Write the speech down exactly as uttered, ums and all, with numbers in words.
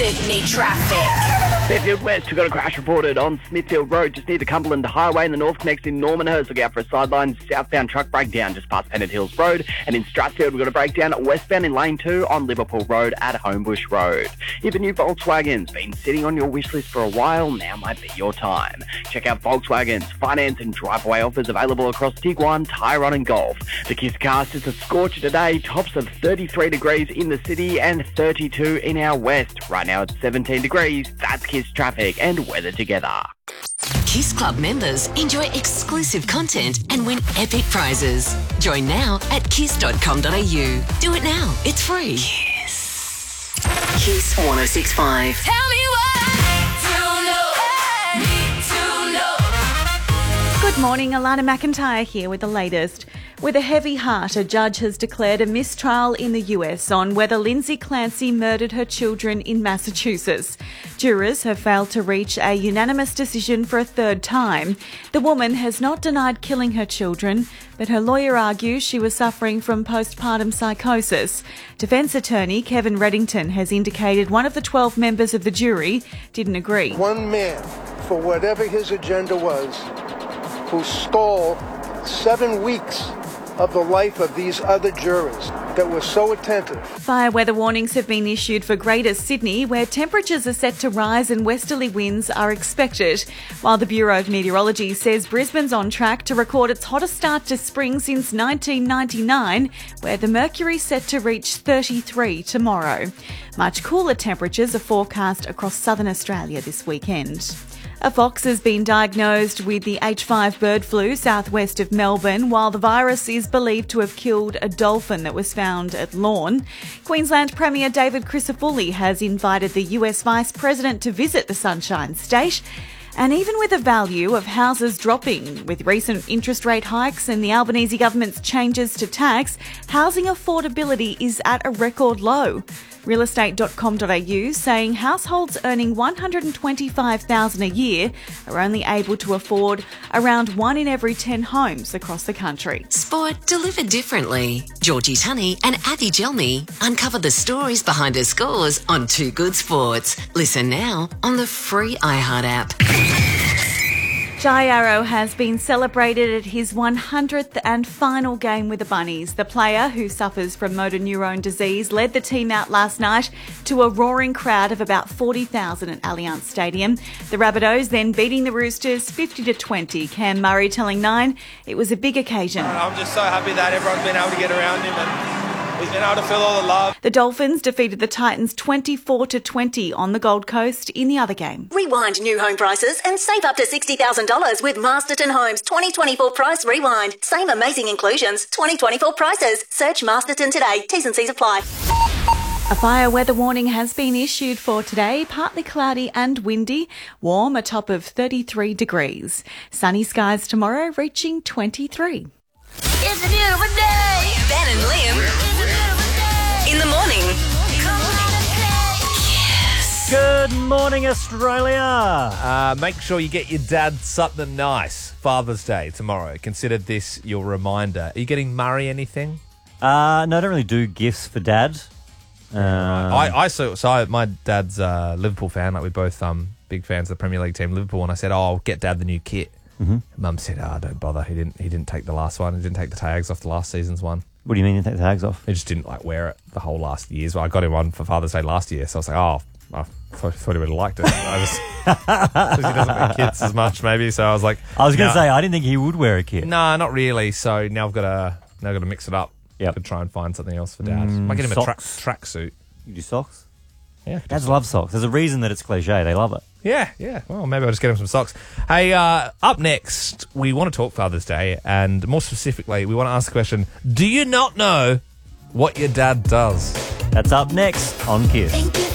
Sydney traffic. Fairfield West, we've got a crash reported on Smithfield Road, just near the Cumberland Highway in the north, connecting Normanhurst. Look out for a sideline southbound truck breakdown just past Pennant Hills Road. And in Strathfield, we've got a breakdown westbound in Lane two on Liverpool Road at Homebush Road. If a new Volkswagen's been sitting on your wish list for a while, now might be your time. Check out Volkswagen's finance and driveway offers available across Tiguan, Tyrone and Golf. The Kiss Cast is a scorcher today, tops of thirty-three degrees in the city and thirty-two in our west. Right now it's seventeen degrees. That's Kiss traffic and weather together. Kiss Club members enjoy exclusive content and win epic prizes. Join now at kiss dot com dot a u. Do it now. It's free. Kiss. Kiss one oh six point five. Tell me what to know. Need to know. Good morning, Alana McIntyre here with the latest. With a heavy heart, a judge has declared a mistrial in the U S on whether Lindsay Clancy murdered her children in Massachusetts. Jurors have failed to reach a unanimous decision for a third time. The woman has not denied killing her children, but her lawyer argues she was suffering from postpartum psychosis. Defence attorney Kevin Reddington has indicated one of the twelve members of the jury didn't agree. One man, for whatever his agenda was, who stole seven weeks of the life of these other jurors that were so attentive. Fire weather warnings have been issued for Greater Sydney, where temperatures are set to rise and westerly winds are expected. While the Bureau of Meteorology says Brisbane's on track to record its hottest start to spring since nineteen ninety-nine, where the mercury's set to reach thirty-three tomorrow. Much cooler temperatures are forecast across southern Australia this weekend. A fox has been diagnosed with the H five bird flu southwest of Melbourne, while the virus is believed to have killed a dolphin that was found at Lorne. Queensland Premier David Crisafulli has invited the U S Vice President to visit the Sunshine State. And even with the value of houses dropping, with recent interest rate hikes and the Albanese government's changes to tax, housing affordability is at a record low. real estate dot com dot a u saying households earning one hundred twenty-five thousand dollars a year are only able to afford around one in every ten homes across the country. Sport delivered differently. Georgie Tunney and Abby Gelmy uncover the stories behind her scores on Two Good Sports. Listen now on the free iHeart app. Jai Arrow has been celebrated at his one hundredth and final game with the Bunnies. The player, who suffers from motor neurone disease, led the team out last night to a roaring crowd of about forty thousand at Allianz Stadium. The Rabbitohs then beating the Roosters fifty to twenty. Cam Murray telling Nine it was a big occasion. I'm just so happy that everyone's been able to get around him and he's been able to feel all the love. The Dolphins defeated the Titans twenty-four to twenty on the Gold Coast in the other game. Rewind new home prices and save up to sixty thousand dollars with Masterton Homes twenty twenty-four Price Rewind. Same amazing inclusions. twenty twenty-four prices. Search Masterton today. T's and C's apply. A fire weather warning has been issued for today, partly cloudy and windy, warm, a top of thirty-three degrees. Sunny skies tomorrow, reaching twenty-three. It's a beautiful day. Ben and Liam in the morning. Yes. Good morning, Australia. Uh, make sure you get your dad something nice. Father's Day tomorrow. Consider this your reminder. Are you getting Murray anything? Uh, no, I don't really do gifts for Dad. Uh, I, I so, so I, my dad's a Liverpool fan. Like we're both um big fans of the Premier League team, Liverpool. And I said, "Oh, I'll get Dad the new kit." Mm-hmm. Mum said, "Oh, don't bother. He didn't. He didn't take the last one. He didn't take the tags off the last season's one." What do you mean you take the tags off? He just didn't like wear it the whole last year's. Well, I got him one for Father's Day last year, so I was like, "Oh, I thought, thought he would have liked it." I just because he doesn't wear kits as much, maybe. So I was like, I was going to nah. say I didn't think he would wear a kit. No, nah, not really. So now I've got to now I've got to mix it up. Yep. To try and find something else for Dad. Mm, Might get him socks. a track tracksuit. You do socks? Yeah, Dads love socks. There's a reason that it's cliche. They love it. Yeah, yeah. Well, maybe I'll just get him some socks. Hey, uh, up next, we want to talk Father's Day, and more specifically, we want to ask the question, do you not know what your dad does? That's up next on Kiss. Thank you